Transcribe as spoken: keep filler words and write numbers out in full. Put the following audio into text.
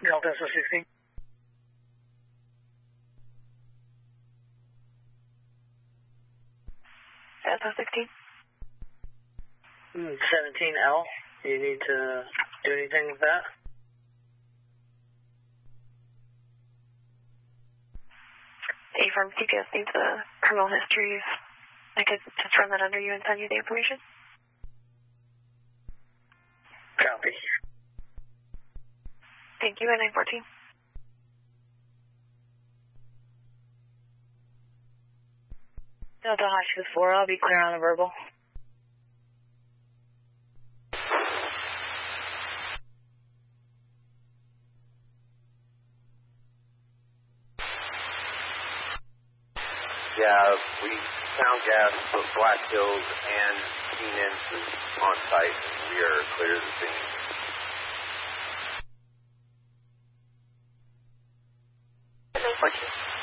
Delta S O sixteen. S O sixteen. seventeen L. Do you need to do anything with that? A-Firm C P S needs a criminal history. I could just run that under you and send you the information. Copy. Thank you, and nine fourteen. Delta Hotchkiss four, I'll be clear on the verbal. Yeah, we found gas at both Black Hills and Phoenix on site, and we are clear of the scene. nine fourteen.